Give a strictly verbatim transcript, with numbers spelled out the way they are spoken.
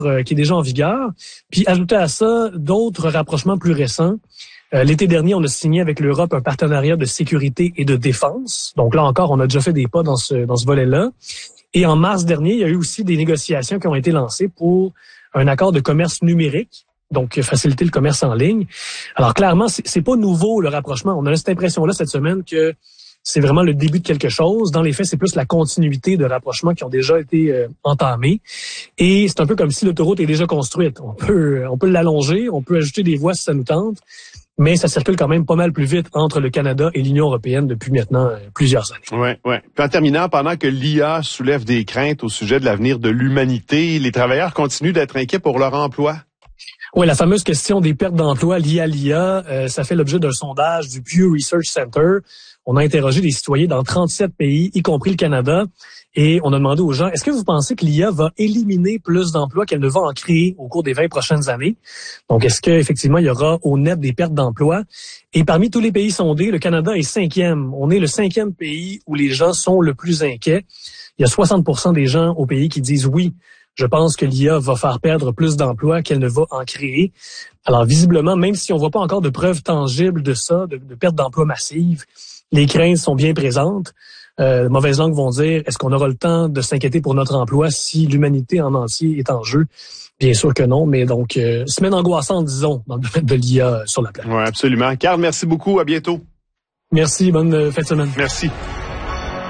euh, qui est déjà en vigueur. Puis ajouter à ça d'autres rapprochements plus récents. Euh, l'été dernier, on a signé avec l'Europe un partenariat de sécurité et de défense. Donc là encore, on a déjà fait des pas dans ce dans ce volet-là. Et en mars dernier, il y a eu aussi des négociations qui ont été lancées pour un accord de commerce numérique, donc faciliter le commerce en ligne. Alors clairement, c'est, c'est pas nouveau le rapprochement. On a cette impression-là cette semaine que c'est vraiment le début de quelque chose. Dans les faits, c'est plus la continuité de rapprochements qui ont déjà été euh, entamés. Et c'est un peu comme si l'autoroute est déjà construite. On peut, on peut l'allonger, on peut ajouter des voies si ça nous tente, mais ça circule quand même pas mal plus vite entre le Canada et l'Union européenne depuis maintenant euh, plusieurs années. Ouais, ouais. Puis en terminant, pendant que l'I A soulève des craintes au sujet de l'avenir de l'humanité, les travailleurs continuent d'être inquiets pour leur emploi. Oui, la fameuse question des pertes d'emploi liées à l'I A, euh, ça fait l'objet d'un sondage du Pew Research Center. On a interrogé des citoyens dans trente-sept pays, y compris le Canada, et on a demandé aux gens, est-ce que vous pensez que l'I A va éliminer plus d'emplois qu'elle ne va en créer au cours des vingt prochaines années? Donc, est-ce qu'effectivement, il y aura au net des pertes d'emplois? Et parmi tous les pays sondés, le Canada est cinquième. On est le cinquième pays où les gens sont le plus inquiets. Il y a soixante pour cent des gens au pays qui disent oui. Je pense que l'I A va faire perdre plus d'emplois qu'elle ne va en créer. Alors, visiblement, même si on voit pas encore de preuves tangibles de ça, de, de perte d'emplois massive, les craintes sont bien présentes. Euh, mauvaise langue vont dire, est-ce qu'on aura le temps de s'inquiéter pour notre emploi si l'humanité en entier est en jeu? Bien sûr que non, mais donc, euh, semaine angoissante, disons, dans le domaine de l'I A sur la planète. Oui, absolument. Carl, merci beaucoup. À bientôt. Merci, bonne fin de semaine. Merci.